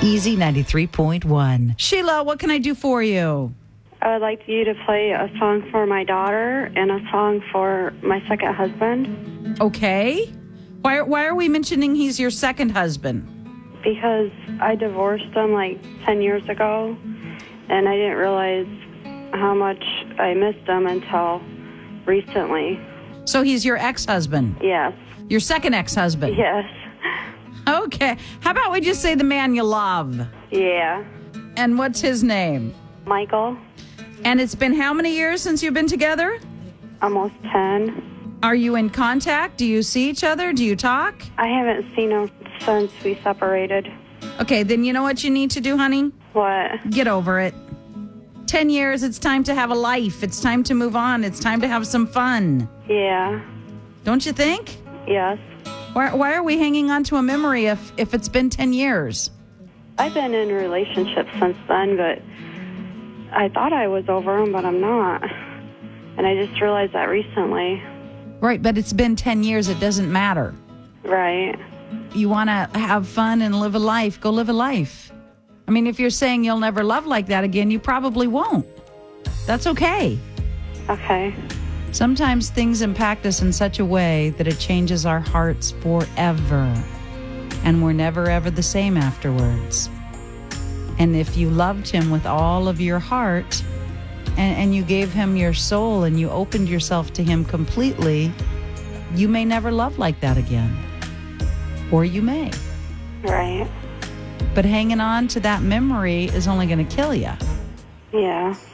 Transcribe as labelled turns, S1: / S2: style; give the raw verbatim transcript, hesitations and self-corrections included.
S1: Easy ninety-three point one. Sheila, what can I do for you?
S2: I would like you to play a song for my daughter and a song for my second husband.
S1: Okay. Why, why are we mentioning he's your second husband?
S2: Because I divorced him like ten years ago, and I didn't realize how much I missed him until recently.
S1: So he's your ex-husband?
S2: Yes.
S1: Your second ex-husband?
S2: Yes.
S1: Okay. How about we just say the man you love?
S2: Yeah.
S1: And what's his name?
S2: Michael.
S1: And it's been how many years since you've been together?
S2: Almost ten.
S1: Are you in contact? Do you see each other? Do you talk?
S2: I haven't seen him since we separated.
S1: Okay, then you know what you need to do, honey?
S2: What?
S1: Get over it. Ten years, it's time to have a life. It's time to move on. It's time to have some fun.
S2: Yeah.
S1: Don't you think?
S2: Yes.
S1: Why, why are we hanging on to a memory if, if it's been ten years?
S2: I've been in relationships since then, but I thought I was over him, but I'm not. And I just realized that recently.
S1: Right, but it's been ten years. It doesn't matter.
S2: Right.
S1: You want to have fun and live a life, go live a life. I mean, if you're saying you'll never love like that again, you probably won't. That's okay.
S2: Okay.
S1: Sometimes things impact us in such a way that it changes our hearts forever. And we're never, ever the same afterwards. And if you loved him with all of your heart, and, and you gave him your soul, and you opened yourself to him completely, you may never love like that again. Or you may.
S2: Right.
S1: But hanging on to that memory is only going to kill you.
S2: Yeah.